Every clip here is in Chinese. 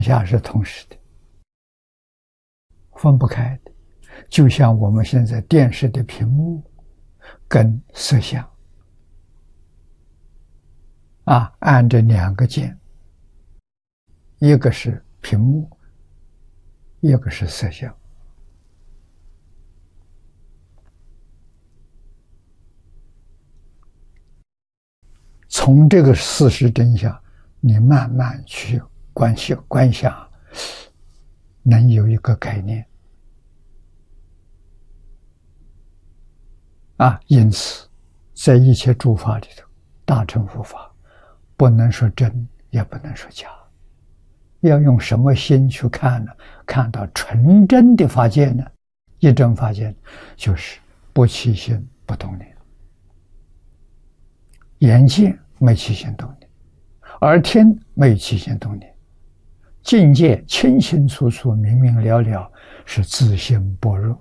下是同时的，分不开的。就像我们现在电视的屏幕跟摄像按着两个键，一个是屏幕，一个是摄像。从这个事实真相，你慢慢去观想，能有一个概念因此，在一切诸法里头，大乘佛法不能说真，也不能说假，要用什么心去看呢？看到纯真的法界呢？一真法界就是不起心不动念，眼见没起心动念，耳听没起心动念，境界清清楚楚、明明了了，是自性般若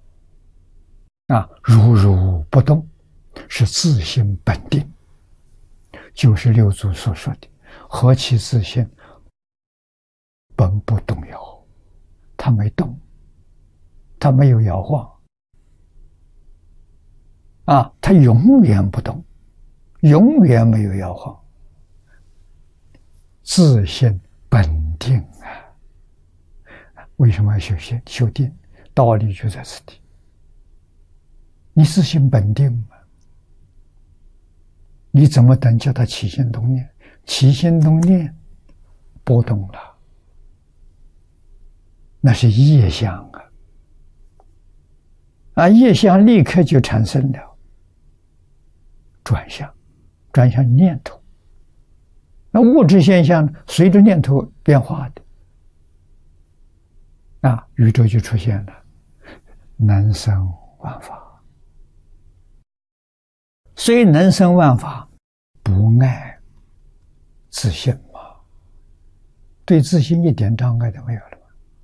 如如不动，是自性本定，就是六祖所说的何其自性本不动摇，它没动，它没有摇晃它永远不动，永远没有摇晃，自性本定为什么要修定？道理就在此地。你自性本定嘛，你怎么能叫它起心动念？起心动念波动了，那是业相业相立刻就产生了转向念头。那物质现象随着念头变化的宇宙就出现了，能生万法。虽能生万法，不碍自性嘛，对自性一点障碍都没有了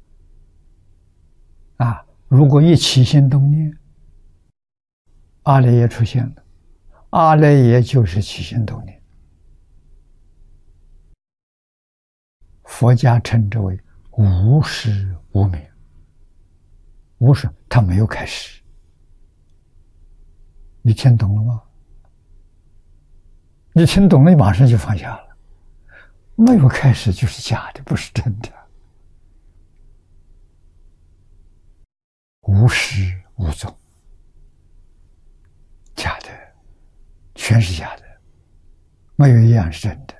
如果一起心动念，阿赖耶出现了，阿赖耶就是起心动念，佛家称之为无始无明。无始，它没有开始，你听懂了吗？你听懂了，你马上就放下了。没有开始就是假的，不是真的。无始无终，假的，全是假的，没有一样是真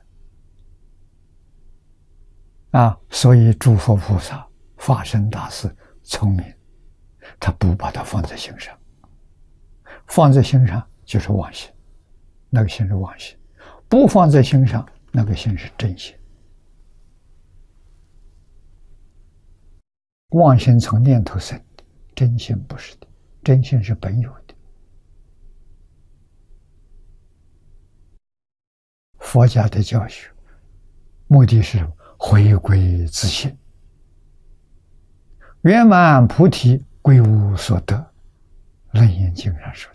的所以诸佛菩萨、法身大士聪明，他不把它放在心上，放在心上就是妄心，那个心是妄心；不放在心上，那个心是真心。妄心从念头生的，真心不是的，真心是本有的。佛家的教学目的是回归自性，圆满菩提，归无所得。楞严经上说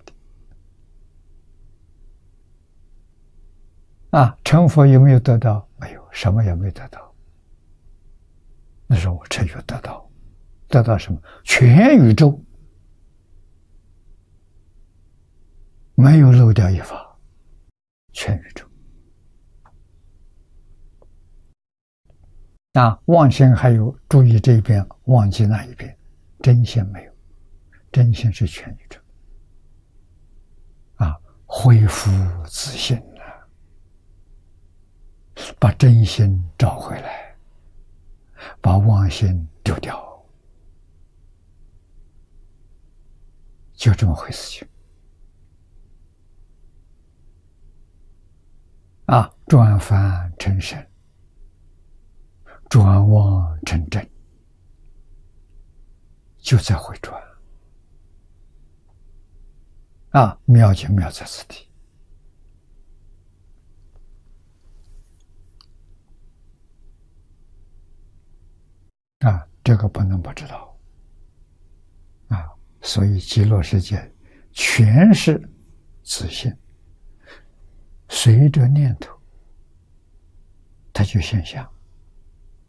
的成佛有没有得到？没有，什么也没得到。那时候我成就得到，得到什么？全宇宙没有漏掉一法，全宇宙妄心还有注意这一边，忘记那一边，真心没有，真心是全宇宙恢复自信把真心找回来，把妄心丢掉，就这么回事情转凡成圣，转妄成真，就在回转妙就妙在此地这个不能不知道所以极乐世界全是自性，随着念头它就现象